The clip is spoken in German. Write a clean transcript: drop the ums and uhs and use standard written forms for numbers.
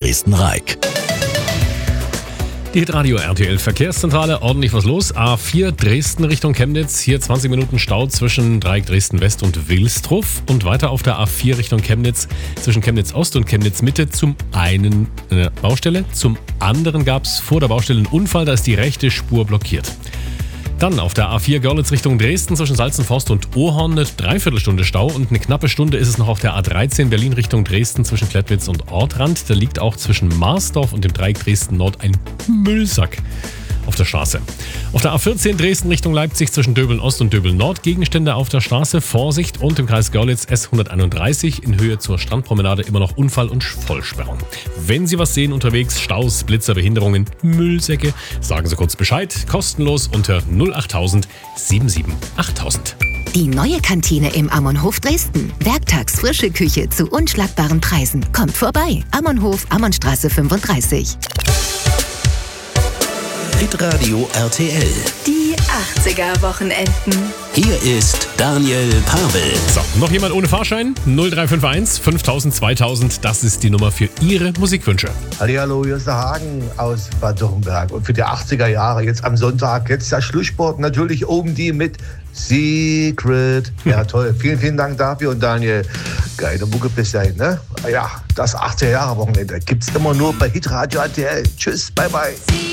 Dresden-Reik. Die Hitradio RTL Verkehrszentrale, ordentlich was los. A4 Dresden Richtung Chemnitz, hier 20 Minuten Stau zwischen Dreieck Dresden West und Wilsdruff. Und weiter auf der A4 Richtung Chemnitz, zwischen Chemnitz Ost und Chemnitz Mitte, zum einen eine Baustelle, zum anderen gab es vor der Baustelle einen Unfall, da ist die rechte Spur blockiert. Dann auf der A4 Görlitz Richtung Dresden zwischen Salzenforst und Ohorn eine Dreiviertelstunde Stau und eine knappe Stunde ist es noch auf der A13 Berlin Richtung Dresden zwischen Klettwitz und Ortrand. Da liegt auch zwischen Marsdorf und dem Dreieck Dresden Nord ein Müllsack auf der Straße. Auf der A14 Dresden Richtung Leipzig zwischen Döbeln Ost und Döbeln Nord Gegenstände auf der Straße, Vorsicht, und im Kreis Görlitz S131 in Höhe zur Strandpromenade immer noch Unfall und Vollsperrung. Wenn Sie was sehen unterwegs, Staus, Blitzer, Behinderungen, Müllsäcke, sagen Sie kurz Bescheid, kostenlos unter 08000 77 8000. Die neue Kantine im Ammonhof Dresden. Werktags frische Küche zu unschlagbaren Preisen. Kommt vorbei. Ammonhof, Ammonstraße 35. Hitradio RTL. Die 80er-Wochenenden. Hier ist Daniel Pavel. So, noch jemand ohne Fahrschein? 0351 5000 2000, das ist die Nummer für Ihre Musikwünsche. Hallihallo, hier ist der Hagen aus Bad Dürrenberg. Und für die 80er Jahre, jetzt am Sonntag, jetzt der Schlusssport, natürlich oben die mit Secret. Ja, toll. Vielen, vielen Dank dafür. Und Daniel, geile Mucke bis dahin, ne? Ja, das 80er Jahre Wochenende gibt's immer nur bei Hitradio RTL. Tschüss, bye bye.